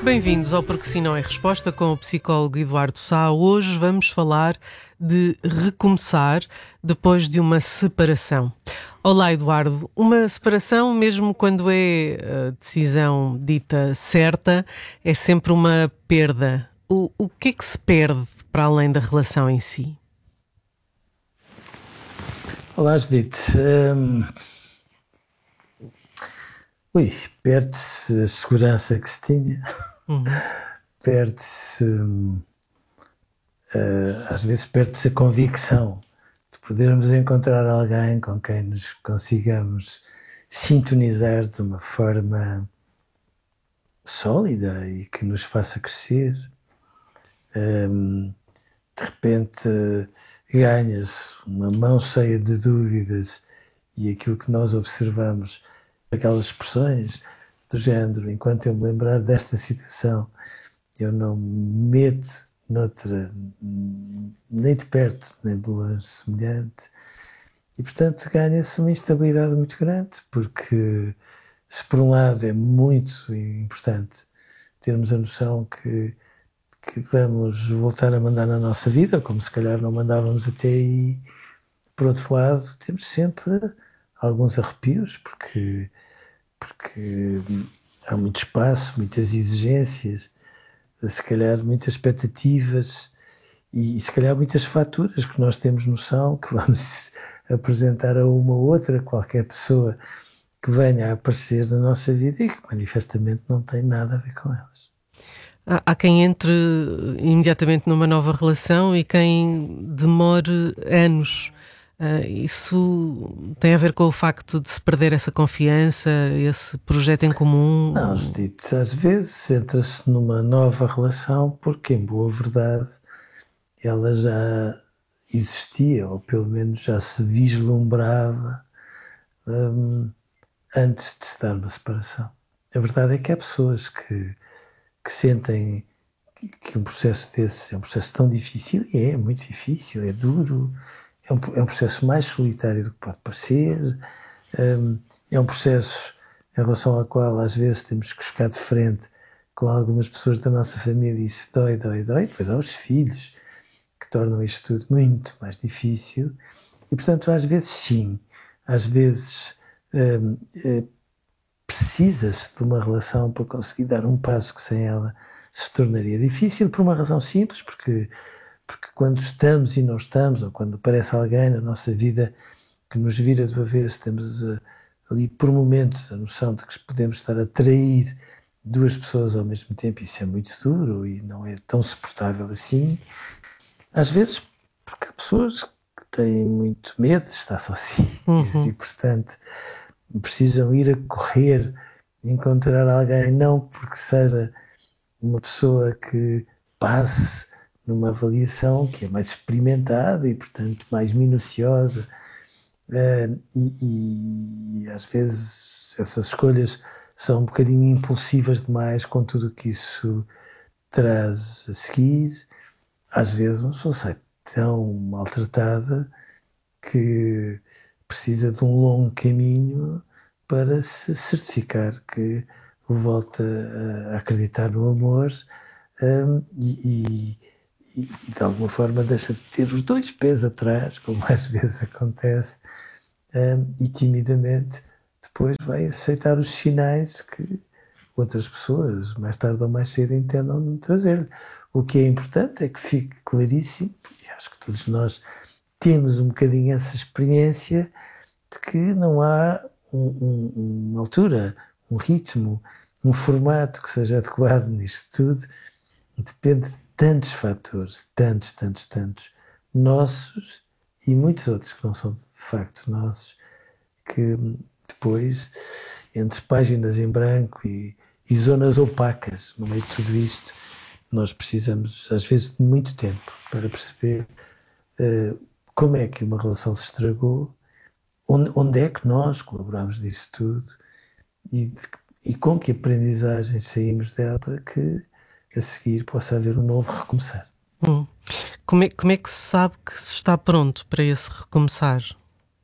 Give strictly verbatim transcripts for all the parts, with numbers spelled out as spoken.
Bem-vindos ao Porque Se Não é Resposta com o psicólogo Eduardo Sá. Hoje vamos falar de recomeçar depois de uma separação. Olá, Eduardo. Uma separação, mesmo quando é a decisão dita certa, é sempre uma perda. O, o que é que se perde para além da relação em si? Olá, Judite. Hum... Ui, perde-se a segurança que se tinha, Uhum. perde-se, hum, uh, às vezes perde-se a convicção de podermos encontrar alguém com quem nos consigamos sintonizar de uma forma sólida e que nos faça crescer. Hum, de repente ganha-se uma mão cheia de dúvidas e aquilo que nós observamos, aquelas expressões do género, enquanto eu me lembrar desta situação, eu não me meto noutra, nem de perto, nem de longe semelhante. E, portanto, ganha-se uma instabilidade muito grande, porque se por um lado é muito importante termos a noção que, que vamos voltar a mandar na nossa vida, como se calhar não mandávamos até aí, por outro lado, temos sempre alguns arrepios, porque porque há muito espaço, muitas exigências, se calhar muitas expectativas e se calhar muitas faturas que nós temos noção que vamos apresentar a uma ou outra, qualquer pessoa que venha a aparecer na nossa vida e que manifestamente não tem nada a ver com elas. Há, há quem entre imediatamente numa nova relação e quem demore anos. Uh, isso tem a ver com o facto de se perder essa confiança, esse projeto em comum? Não, Judite, às vezes entra-se numa nova relação porque, em boa verdade, ela já existia, ou pelo menos já se vislumbrava um, antes de se dar uma separação. A verdade é que há pessoas que, que sentem que, que um processo desse é um processo tão difícil, e é, é muito difícil, é duro, é um, é um processo mais solitário do que pode parecer, um, é um processo em relação ao qual às vezes temos que chocar de frente com algumas pessoas da nossa família e isso dói, dói, dói, depois há os filhos que tornam isto tudo muito mais difícil e, portanto, às vezes sim, às vezes um, é, precisa-se de uma relação para conseguir dar um passo que sem ela se tornaria difícil, por uma razão simples, porque, porque quando estamos e não estamos, ou quando aparece alguém na nossa vida que nos vira do avesso, temos uh, ali por momentos a noção de que podemos estar a trair duas pessoas ao mesmo tempo, isso é muito duro e não é tão suportável assim. Às vezes porque há pessoas que têm muito medo de estar sozinhas uhum. e, portanto, precisam ir a correr, encontrar alguém, não porque seja uma pessoa que passe numa avaliação que é mais experimentada e, portanto, mais minuciosa. Uh, e, e às vezes essas escolhas são um bocadinho impulsivas demais com tudo o que isso traz a seguir. Às vezes uma pessoa sai tão maltratada que precisa de um longo caminho para se certificar que volta a acreditar no amor um, e, e, e de alguma forma deixa de ter os dois pés atrás, como às vezes acontece, um, e timidamente depois vai aceitar os sinais que outras pessoas, mais tarde ou mais cedo, entendam trazer. O que é importante é que fique claríssimo, e acho que todos nós temos um bocadinho essa experiência, de que não há um, um, uma altura, um ritmo, um formato que seja adequado nisto tudo. Depende de tantos fatores, tantos, tantos, tantos, nossos e muitos outros que não são de facto nossos, que depois, entre páginas em branco e, e zonas opacas no meio de tudo isto, nós precisamos às vezes de muito tempo para perceber uh, como é que uma relação se estragou, onde, onde é que nós colaboramos nisso tudo e, de, e com que aprendizagens saímos dela para que a seguir possa haver um novo recomeçar. Hum. Como é, como é que se sabe que se está pronto para esse recomeçar?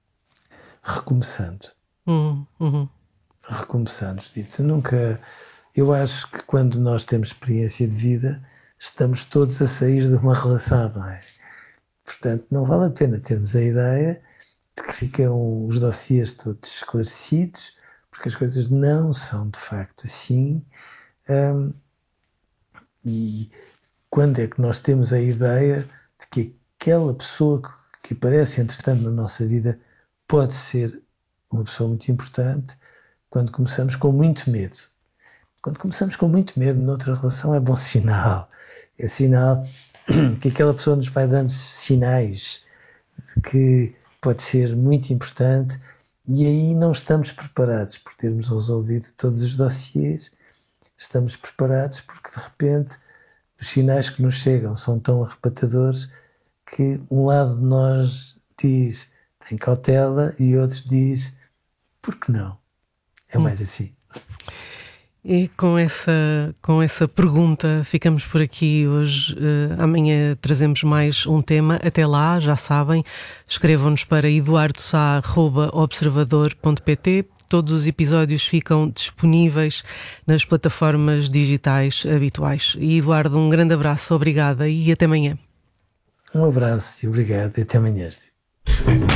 Recomeçando. Hum, uhum. Recomeçando, dito. Nunca, Eu acho que quando nós temos experiência de vida, estamos todos a sair de uma relação, não é? Portanto, não vale a pena termos a ideia de que ficam os dossiês todos esclarecidos, porque as coisas não são de facto assim. Um, e quando é que nós temos a ideia de que aquela pessoa que, que aparece, entretanto, na nossa vida pode ser uma pessoa muito importante? Quando começamos com muito medo. Quando começamos com muito medo noutra relação é bom sinal. É sinal que aquela pessoa nos vai dando sinais de que pode ser muito importante, e aí não estamos preparados por termos resolvido todos os dossiês. Estamos preparados porque de repente os sinais que nos chegam são tão arrebatadores que um lado de nós diz tem cautela e outro diz por que não? É mais assim. E com essa, com essa pergunta ficamos por aqui hoje. Uh, amanhã trazemos mais um tema. Até lá, já sabem, escrevam-nos para eduardo sá arroba observador ponto pt. Todos os episódios ficam disponíveis nas plataformas digitais habituais. E Eduardo, um grande abraço, obrigada e até amanhã. Um abraço e obrigado e até amanhã.